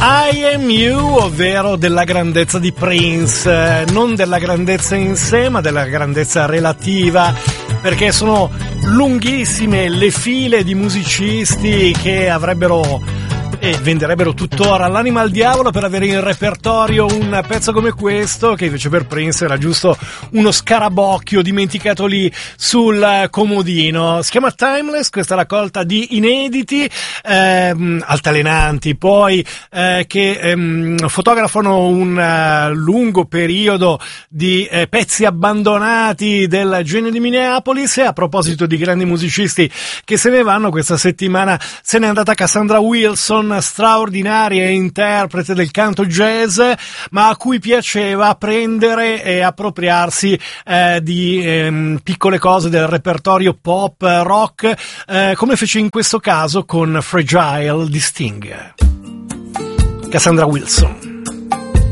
I Am You, ovvero della grandezza di Prince, non della grandezza in sé ma della grandezza relativa, perché sono lunghissime le file di musicisti che avrebbero e venderebbero tuttora l'anima al diavolo per avere in repertorio un pezzo come questo, che invece per Prince era giusto uno scarabocchio dimenticato lì sul comodino. Si chiama Timeless, questa raccolta di inediti altalenanti, poi che fotografano un lungo periodo di pezzi abbandonati del genio di Minneapolis. E a proposito di grandi musicisti che se ne vanno, questa settimana se n'è andata Cassandra Wilson, straordinaria interprete del canto jazz, ma a cui piaceva prendere e appropriarsi di piccole cose del repertorio pop, rock, come fece in questo caso con Fragile di Sting. Cassandra Wilson.